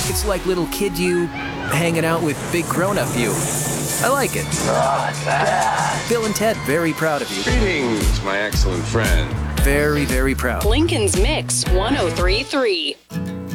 It's like little kid you hanging out with big grown-up you. I like it. Bill and Ted, very proud of you. Greetings, my excellent friend. Very, very proud. Lincoln's Mix 1033.